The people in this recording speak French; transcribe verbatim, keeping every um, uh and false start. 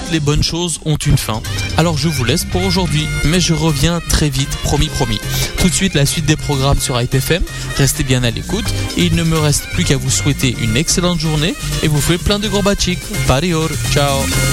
toutes les bonnes choses ont une fin. Alors je vous laisse pour aujourd'hui, mais je reviens très vite, promis, promis. Tout de suite, la suite des programmes sur Hype F M. Restez bien à l'écoute et il ne me reste plus qu'à vous souhaiter une excellente journée et vous faites plein de gros bachik. Parior, ciao.